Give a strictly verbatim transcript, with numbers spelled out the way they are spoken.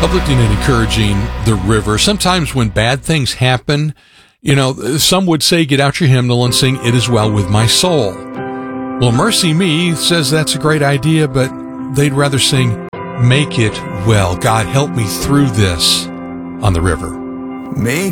Uplifting and encouraging the river. Sometimes when bad things happen, you know, some would say, get out your hymnal and sing, "It Is Well With My Soul." Well, Mercy Me says that's a great idea, but they'd rather sing, "Make It Well." God, help me through this on the river. Make